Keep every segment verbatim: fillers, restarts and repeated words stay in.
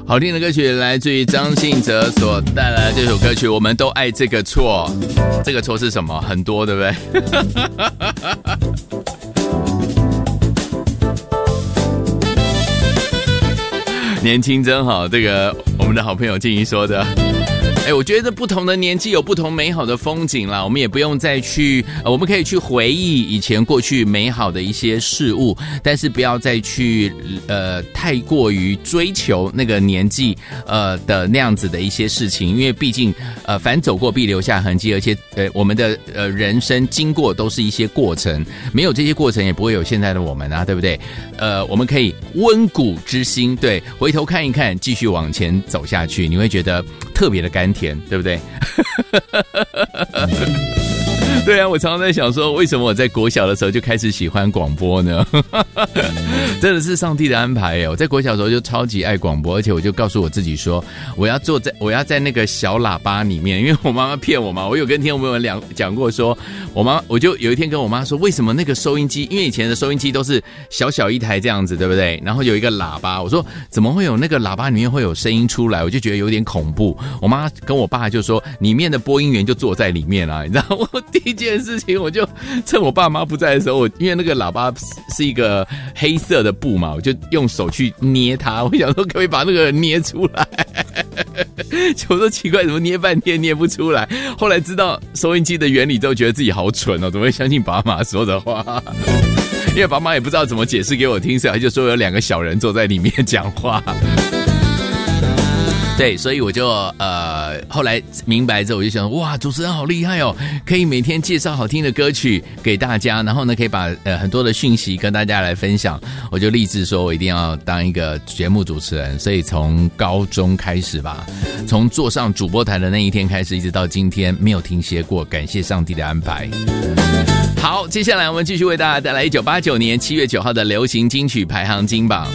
好听的歌曲来自于张信哲所带来的这首歌曲，我们都爱这个错。这个错是什么？很多，对不对？年轻真好，这个我们的好朋友静怡说的。哎，我觉得不同的年纪有不同美好的风景啦，我们也不用再去、呃、我们可以去回忆以前过去美好的一些事物，但是不要再去呃太过于追求那个年纪呃的那样子的一些事情，因为毕竟呃凡走过必留下痕迹，而且呃我们的呃人生经过都是一些过程，没有这些过程也不会有现在的我们啊，对不对？呃，我们可以温故知新，对，回头看一看，继续往前走下去，你会觉得特别的甘甜，对不对？对啊，我常常在想说，为什么我在国小的时候就开始喜欢广播呢？真的是上帝的安排耶！我在国小的时候就超级爱广播，而且我就告诉我自己说，我要坐在我要在那个小喇叭里面，因为我妈妈骗我嘛。我有跟听众朋友们讲过说，我妈我就有一天跟我妈说，为什么那个收音机，因为以前的收音机都是小小一台这样子，对不对？然后有一个喇叭，我说怎么会有那个喇叭里面会有声音出来？我就觉得有点恐怖。我妈跟我爸就说，里面的播音员就坐在里面啊，你知道我第一件事情，我就趁我爸妈不在的时候，我因为那个喇叭是一个黑色的布嘛，我就用手去捏它，我想说可不可以把那个捏出来？我说奇怪，怎么捏半天捏不出来？后来知道收音机的原理之后，觉得自己好蠢哦，怎么会相信爸妈说的话？因为爸妈也不知道怎么解释给我听，所以他就说有两个小人坐在里面讲话。对，所以我就呃后来明白之后，我就想哇，主持人好厉害哦，可以每天介绍好听的歌曲给大家，然后呢可以把呃很多的讯息跟大家来分享。我就立志说我一定要当一个节目主持人，所以从高中开始吧，从坐上主播台的那一天开始，一直到今天没有停歇过，感谢上帝的安排。好，接下来我们继续为大家带来一九八九年七月九号的流行金曲排行金榜。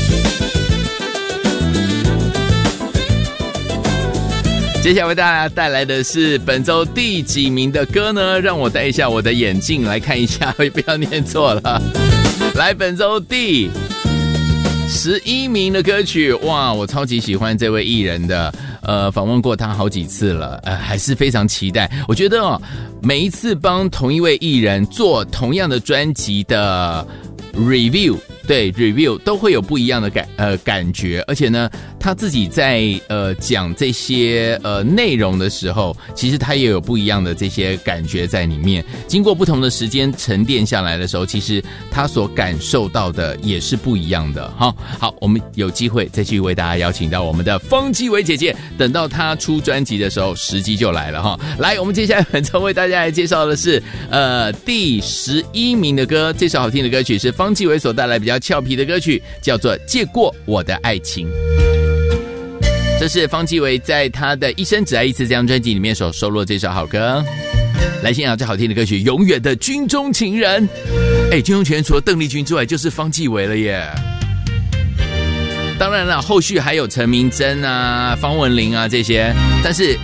接下来为大家带来的是本周第几名的歌呢？让我戴一下我的眼镜来看一下，不要念错了。来，本周第十一名的歌曲，哇，我超级喜欢这位艺人的，呃，访问过他好几次了，呃，还是非常期待。我觉得哦，每一次帮同一位艺人做同样的专辑的 review。对 review 都会有不一样的感呃感觉，而且呢，他自己在呃讲这些呃内容的时候，其实他也有不一样的这些感觉在里面。经过不同的时间沉淀下来的时候，其实他所感受到的也是不一样的哈。好，我们有机会再去为大家邀请到我们的方季韦姐姐，等到她出专辑的时候，时机就来了哈。来，我们接下来本周为大家来介绍的是呃第十一名的歌，这首好听的歌曲是方季韦所带来比较俏皮的歌曲，叫做《借过我的爱情》。这是方季韦在他的一生只爱一次这张专辑里面所收录的这首好歌。来欣赏这好听的歌曲《永远的军中情人》。哎，军中情人除了邓丽君之外，就是方季韦了耶。当然了，后续还有陈明真啊、方文琳啊这些，但是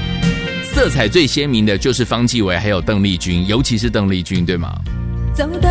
色彩最鲜明的就是方季韦还有邓丽君，尤其是邓丽君，对吗？走的